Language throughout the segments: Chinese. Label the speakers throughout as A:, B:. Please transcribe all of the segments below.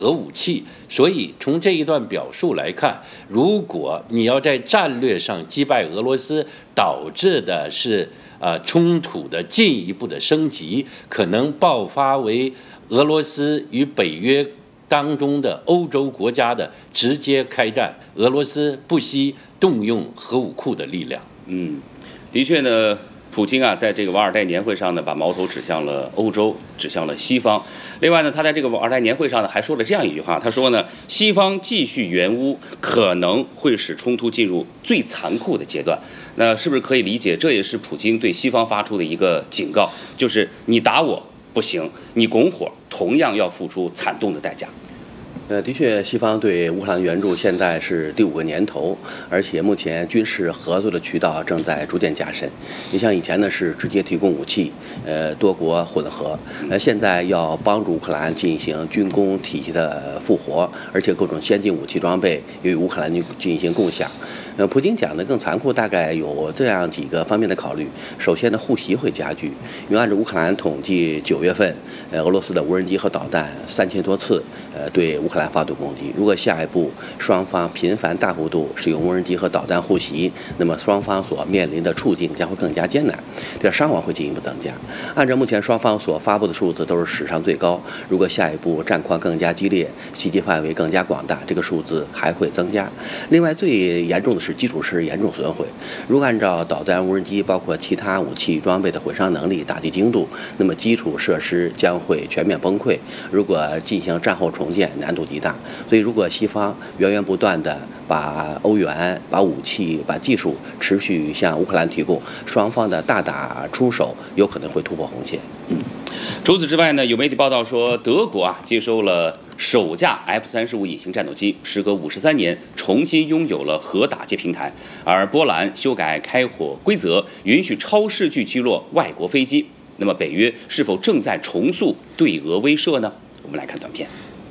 A: 核武器。所以从这一段表述来看，如果你要在战略上击败俄罗斯，导致的是冲突的进一步的升级，可能爆发为俄罗斯与北约当中的欧洲国家的直接开战，俄罗斯不惜动用核武库的力量。
B: 的确呢，普京啊，在这个瓦尔代年会上呢，把矛头指向了欧洲，指向了西方。另外呢，他在这个瓦尔代年会上呢，还说了这样一句话，他说呢，西方继续援乌可能会使冲突进入最残酷的阶段。那是不是可以理解，这也是普京对西方发出的一个警告，就是你打我不行，你拱火同样要付出惨痛的代价。
C: 的确，西方对乌克兰援助现在是第5个年头，而且目前军事合作的渠道正在逐渐加深。你像以前呢是直接提供武器，多国混合，现在要帮助乌克兰进行军工体系的复活，而且各种先进武器装备与乌克兰进行共享。普京讲的更残酷，大概有这样几个方面的考虑。首先呢，互袭会加剧，因为按照乌克兰统计，9月份，俄罗斯的无人机和导弹3000多次，对乌克兰发动攻击。如果下一步双方频繁大幅度使用无人机和导弹互袭，那么双方所面临的处境将会更加艰难，这伤亡会进一步增加。按照目前双方所发布的数字，都是史上最高。如果下一步战况更加激烈，袭击范围更加广大，这个数字还会增加。另外，最严重的是基础设施严重损毁。如果按照导弹、无人机包括其他武器装备的毁伤能力、打击精度，那么基础设施将会全面崩溃。如果进行战后重建，难度极大。所以，如果西方源源不断的把欧元、把武器、把技术持续向乌克兰提供，双方的大打出手有可能会突破红线。
B: 除此之外呢，有媒体报道说，德国啊接收了首架 F-35隐形战斗机，时隔53年重新拥有了核打击平台。而波兰修改开火规则，允许超视距击落外国飞机。那么，北约是否正在重塑对俄威慑呢？我们来看短片。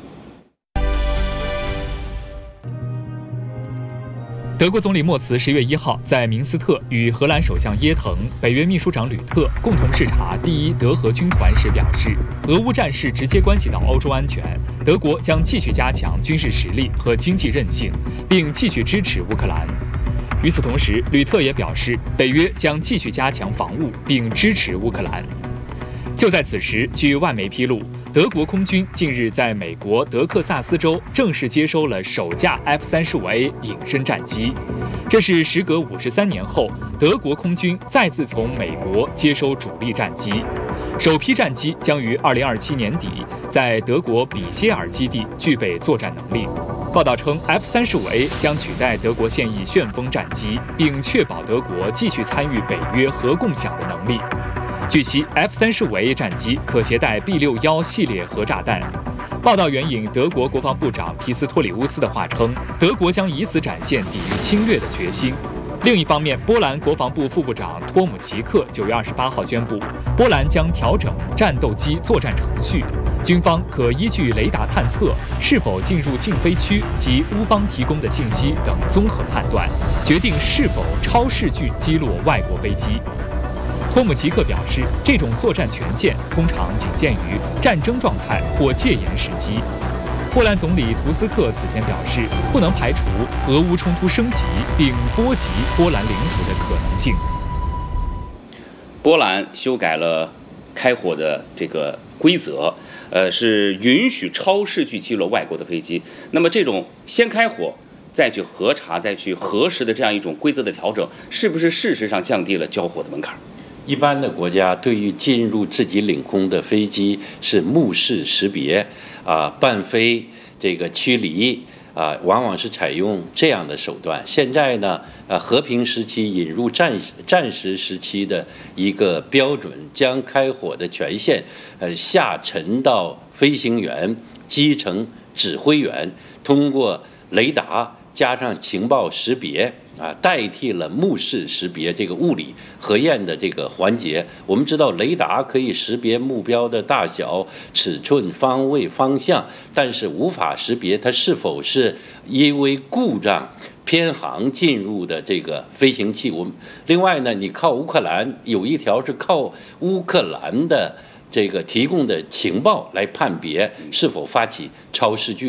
D: 德国总理默茨10月1号在明斯特与荷兰首相耶滕、北约秘书长吕特共同视察第1德荷军团时表示，俄乌战事直接关系到欧洲安全，德国将继续加强军事实力和经济韧性，并继续支持乌克兰。与此同时，吕特也表示，北约将继续加强防务并支持乌克兰。就在此时，据外媒披露，德国空军近日在美国德克萨斯州正式接收了首架 F-35A 隐身战机，这是时隔53年后，德国空军再次从美国接收主力战机。首批战机将于2027年底在德国比歇尔基地具备作战能力。报道称 ，F-35A 将取代德国现役旋风战机，并确保德国继续参与北约核共享的能力。据悉 ，F-35A 战机可携带 B61系列核炸弹。报道援引德国国防部长皮斯托里乌斯的话称，德国将以此展现抵御侵略的决心。另一方面，波兰国防部副部长托姆奇克9月28号宣布，波兰将调整战斗机作战程序，军方可依据雷达探测是否进入禁飞区及乌方提供的信息等综合判断，决定是否超视距击落外国飞机。托姆奇克表示，这种作战权限通常仅限于战争状态或戒严时期。波兰总理图斯克此前表示，不能排除俄乌冲突升级并波及波兰领土的可能性。
B: 波兰修改了开火的这个规则，是允许超视距击落外国的飞机。那么这种先开火再去核查、再去核实的这样一种规则的调整，是不是事实上降低了交火的门槛？
A: 一般的国家对于进入自己领空的飞机是目视识别，伴飞这个驱离，往往是采用这样的手段。现在呢，和平时期引入战时时期的一个标准，将开火的权限，下沉到飞行员、基层指挥员，通过雷达加上情报识别。代替了目视识别这个物理核验的这个环节。我们知道雷达可以识别目标的大小、尺寸、方位、方向，但是无法识别它是否是因为故障偏航进入的这个飞行器。另外呢，你靠乌克兰有一条是靠乌克兰的这个提供的情报来判别是否发起超视距